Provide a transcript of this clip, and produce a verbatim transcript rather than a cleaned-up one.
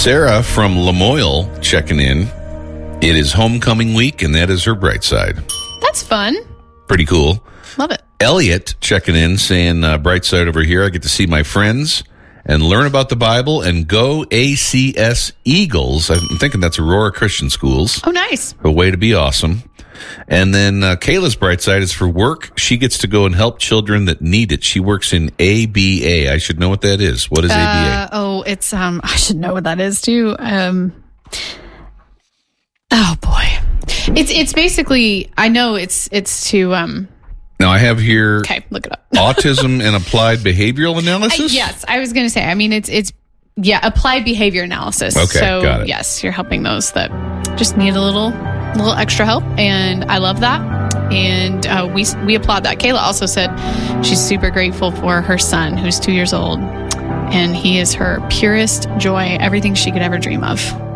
Sarah from Lamoille checking in. It is homecoming week, and that is her bright side. That's fun. Pretty cool. Love it. Elliot checking in, saying, uh, bright side over here. I get to see my friends and learn about the Bible and go A C S Eagles. I'm thinking that's Aurora Christian Schools. Oh, nice. A way to be awesome. And then uh, Kayla's bright side is for work. She gets to go and help children that need it. She works in A B A. I should know what that is. What is uh, A B A? Oh, it's, um, I should know what that is too. Um, oh boy. It's, it's basically, I know it's, it's to, um, Now I have here okay, look it up. autism and applied behavioral analysis. I, yes. I was going to say, I mean, it's, it's, yeah, applied behavior analysis. Okay, so got it. Yes, you're helping those that just need a little, little extra help. And I love that. And uh, we, we applaud that. Kayla also said she's super grateful for her son, who's two years old. And he is her purest joy, everything she could ever dream of.